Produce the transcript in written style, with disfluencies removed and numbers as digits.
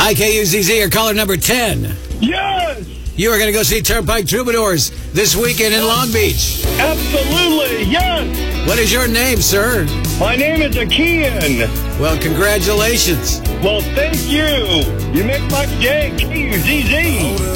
Hi, KUZZ, or caller number 10. Yes! You are going to go see Turnpike Troubadours this weekend in Long Beach. Absolutely, yes! What is your name, sir? My name is Akian. Well, congratulations. Well, thank you. You make my day, KUZZ.